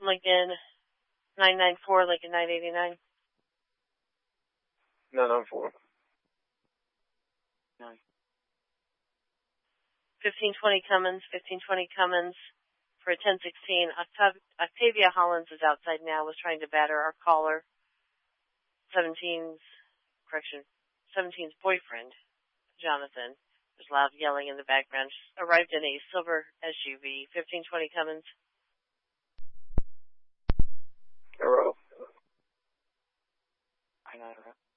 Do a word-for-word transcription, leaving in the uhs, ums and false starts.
Lincoln nine nine four, Lincoln nine eighty-nine. nine nine four. Nine. fifteen twenty Cummins, fifteen twenty Cummins for a ten sixteen. Octav- Octavia Hollins is outside now, was trying to batter our caller. seventeen's, correction, seventeen's boyfriend, Jonathan. There's loud yelling in the background. Arrived in a silver S U V. fifteen twenty Cummins. Arrow. I got it.